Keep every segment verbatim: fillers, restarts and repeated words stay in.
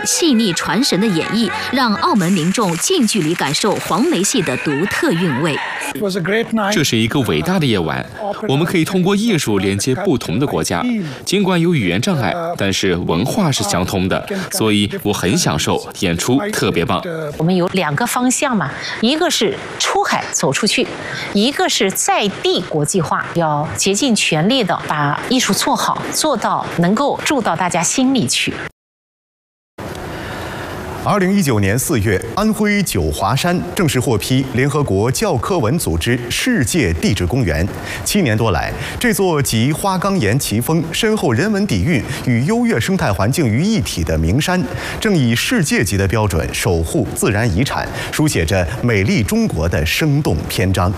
细腻传神的演绎，让澳门民众近距离感受黄梅戏的独特韵味。 这是一个伟大的夜晚，我们可以通过艺术连接不同的国家，尽管有语言障碍，但是文化是相通的，所以我很享受演出，特别棒。 我们有两个方向嘛，一个是出海走出去，一个是在地国际化，要竭尽全力的把艺术做好，做到能够住到大家心里去。 二零一九年四月，安徽九华山正式获批联合国教科文组织世界地质公园。七年多来，这座集花岗岩奇峰、深厚人文底蕴与优越生态环境于一体的名山，正以世界级的标准守护自然遗产，书写着美丽中国的生动篇章。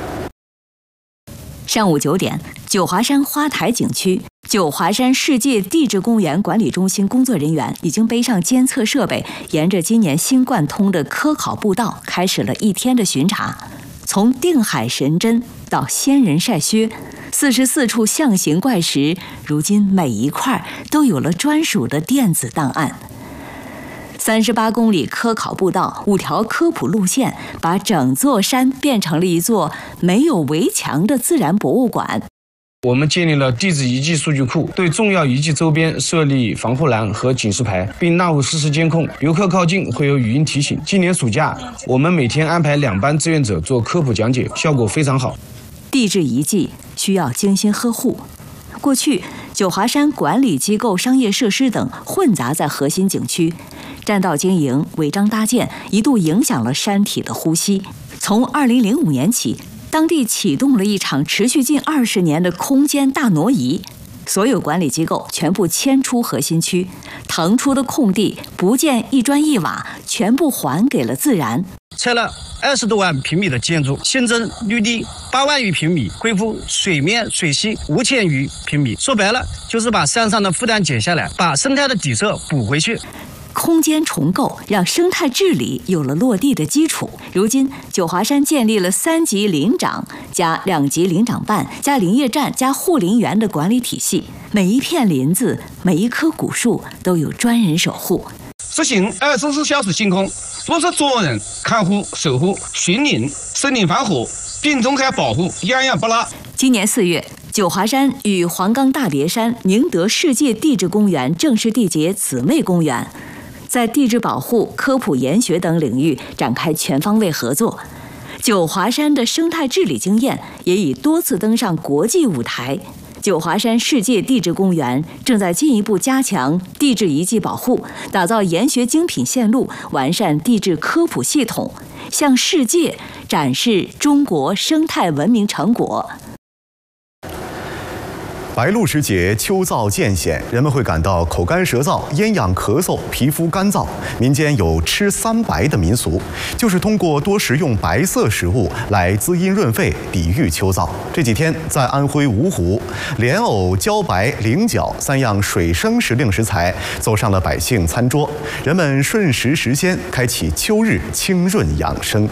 上午九点，九华山花台景区九华山世界地质公园管理中心工作人员已经背上监测设备，沿着今年新贯通的科考步道，开始了一天的巡查。从定海神针到仙人晒靴，四十四处象形怪石，如今每一块都有了专属的电子档案。三十八公里科考步道，五条科普路线，把整座山变成了一座没有围墙的自然博物馆。 我们建立了地质遗迹数据库，对重要遗迹周边设立防护栏和警示牌，并纳入实时监控。游客靠近会有语音提醒。今年暑假，我们每天安排两班志愿者做科普讲解，效果非常好。 地质遗迹需要精心呵护。过去，九华山管理机构、商业设施等混杂在核心景区，占道经营、违章搭建，一度影响了山体的呼吸。从二零零五年起，当地启动了一场持续近二十年的空间大挪移，所有管理机构全部迁出核心区，腾出的空地不见一砖一瓦，全部还给了自然。 拆了二十多万平米的建筑，新增绿地八万余平米，恢复水面水系五千余平米。说白了，就是把山上的负担减下来，把生态的底色补回去。 空间重构让生态治理有了落地的基础。如今，九华山建立了三级林长加两级林长办加林业站加护林员的管理体系，每一片林子、每一棵古树都有专人守护。 实行二十四小时清空，落实专人看护、守护、巡林、森林防火、病虫害保护，样样不落。 今年四月，九华山与黄冈大别山宁德世界地质公园正式缔结姊妹公园，在地质保护、科普研学等领域展开全方位合作。九华山的生态治理经验也已多次登上国际舞台。九华山世界地质公园正在进一步加强地质遗迹保护，打造研学精品线路，完善地质科普系统，向世界展示中国生态文明成果。 白露时节，秋燥渐显，人们会感到口干舌燥、咽痒咳嗽、皮肤干燥。民间有吃三白的民俗，就是通过多食用白色食物来滋阴润肺、抵御秋燥。这几天，在安徽芜湖，莲藕、茭白、菱角三样水生时令食材走上了百姓餐桌，人们顺时时鲜，开启秋日清润养生。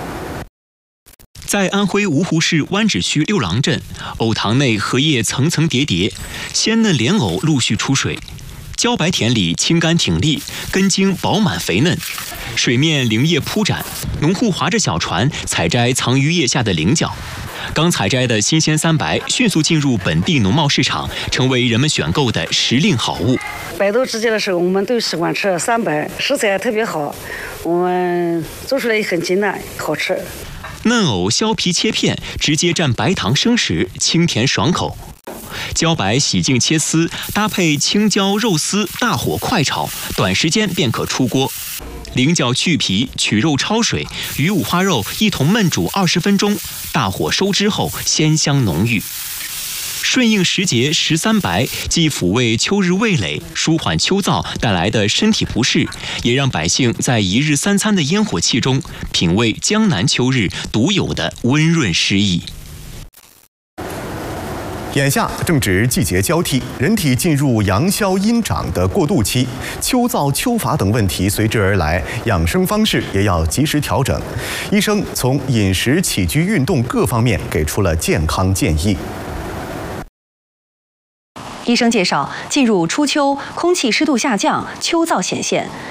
在安徽芜湖市湾仔区六郎镇，藕塘内荷叶层层叠叠，鲜嫩莲藕陆续出水。茭白田里青干挺立，根茎饱满肥嫩，水面菱叶铺展，农户划着小船采摘藏于叶下的菱角。刚采摘的新鲜三白迅速进入本地农贸市场，成为人们选购的时令好物。 白露之节的时候，我们都喜欢吃三白，食材特别好，我们做出来也很简单，好吃。 嫩藕削皮切片，直接蘸白糖生食，清甜爽口。茭白洗净切丝，搭配青椒肉丝，大火快炒，短时间便可出锅。菱角去皮，取肉焯水，与五花肉一同焖煮二十分钟，大火收汁后鲜香浓郁。顺应时节食三白，既抚慰秋日味蕾，舒缓秋燥带来的身体不适，也让百姓在一日三餐的烟火气中，品味江南秋日独有的温润诗意。 眼下正值季节交替，人体进入阳消阴长的过渡期，秋燥、秋乏等问题随之而来，养生方式也要及时调整。医生从饮食、起居、运动各方面给出了健康建议。 医生介绍，进入初秋，空气湿度下降，秋燥显现。